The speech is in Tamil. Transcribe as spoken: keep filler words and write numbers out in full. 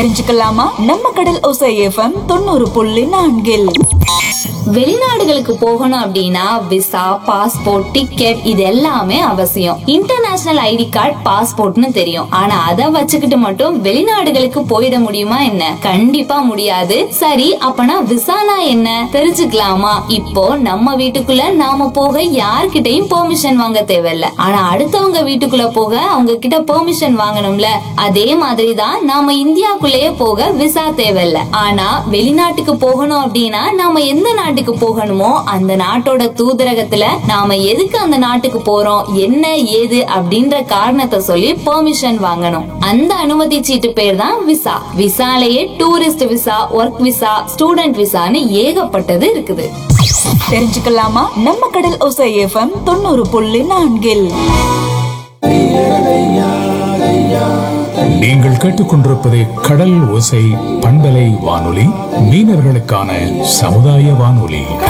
தெரிஞ்சுக்கலாமா? நம்ம கடல் ஓசை எஃப்எம் தொண்ணூறு புள்ளி நான்கில் வெளிநாடுகளுக்கு போகணும் அப்படின்னா விசா, பாஸ்போர்ட், டிக்கெட் இது எல்லாமே அவசியம். இன்டர்நேஷனல் ஐடி கார்டு, பாஸ்போர்ட்னு தெரியும். ஆனா அதை வச்சுக்கிட்டு மட்டும் வெளிநாடுகளுக்கு போயிட முடியுமா என்ன? கண்டிப்பா முடியாது. சரி, அப்பனா விசானா என்ன தெரிஞ்சுக்கலாமா? இப்போ நம்ம வீட்டுக்குள்ள நாம போக யார்கிட்டயும் பெர்மிஷன் வாங்க தேவையில்ல. ஆனா அடுத்தவங்க வீட்டுக்குள்ள போக அவங்க கிட்ட பெர்மிஷன் வாங்கணும்ல. அதே மாதிரிதான் நாம இந்தியாக்குள்ளேயே போக விசா தேவையில்ல. ஆனா வெளிநாட்டுக்கு போகணும் அப்படின்னா நாம எந்த நாட்டுக்கு போகணுமோ அந்த நாட்டோட தூதரகத்துல நாம எதுக்கு அந்த நாட்டுக்கு போறோம், என்ன ஏது அப்படின்ற காரணத்தை சொல்லி பெர்மிஷன் வாங்கணும். அந்த அனுமதி சீட்டு பேர் தான் visa. விசாலேயே tourist visa, work visa, student விசான்னு ஏகப்பட்டது இருக்குது. தெரிஞ்சுக்கலாமா? நம்ம கடல் ஓசை எஃப்எம் தொண்ணூறு புள்ளி நான்கில் நீங்கள் கேட்டுக்கொண்டிருப்பது கடல் ஓசை பண்பலை வானொலி, மீனவர்களுக்கான சமுதாய வானொலி.